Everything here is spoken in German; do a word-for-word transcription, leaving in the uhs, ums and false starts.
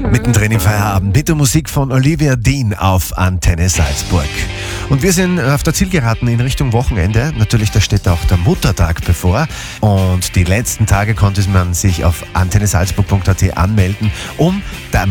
Mittendrin im Feierabend mit der Musik von Olivia Dean auf Antenne Salzburg. Und wir sind auf der Zielgeraden in Richtung Wochenende. Natürlich, da steht auch der Muttertag bevor. Und die letzten Tage konnte man sich auf antenne salzburg punkt at anmelden, um da